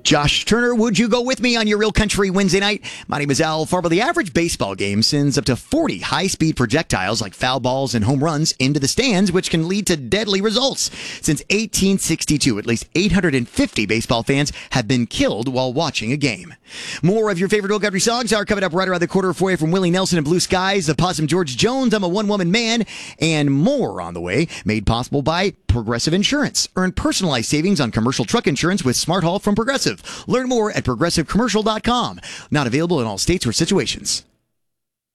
Josh Turner, would you go with me on your Real Country Wednesday night? My name is Al Farber. The average baseball game sends up to 40 high-speed projectiles like foul balls and home runs into the stands, which can lead to deadly results. Since 1862, at least 850 baseball fans have been killed while watching a game. More of your favorite Real Country songs are coming up right around the quarter for from Willie Nelson and Blue Skies, the Possum George Jones, I'm a One-Woman Man, and more on the way, made possible by Progressive Insurance. Earn personalized savings on commercial truck insurance with Smart Haul from Progressive. Learn more at progressivecommercial.com. Not available in all states or situations.